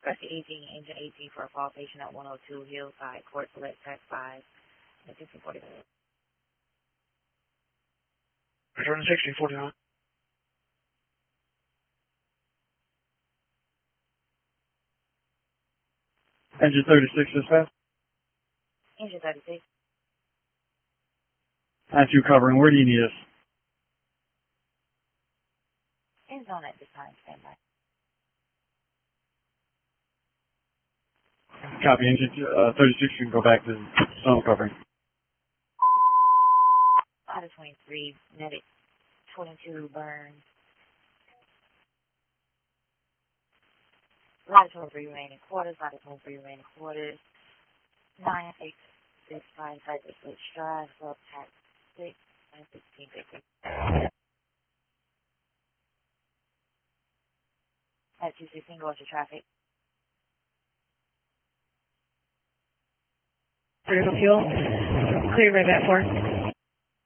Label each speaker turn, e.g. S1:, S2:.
S1: Request 18, Engine 18 for a fall patient at 102 Hillside Court, select track 5 at 1640.
S2: Return to 1649. Engine 36 dispatch.
S1: Engine 36.
S2: That's you covering. Where do you need us?
S1: End zone at this time. Stand by.
S2: Copy. Engine 36, you can go back to zone covering.
S1: Ladder 23, medic 22, Burns. Ladder 23 remaining quarters, ladder 23 remaining quarters. 9665, cycle switch drive, sub tax 6, 916, at 216, go to traffic.
S3: Critical fuel. Clear right back 4.